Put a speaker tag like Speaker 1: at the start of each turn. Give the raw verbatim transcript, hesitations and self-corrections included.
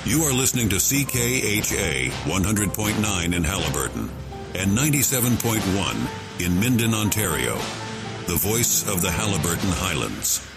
Speaker 1: You are listening to C K H A one hundred point nine in Halliburton and ninety-seven point one in Minden, Ontario. The voice of the Halliburton Highlands.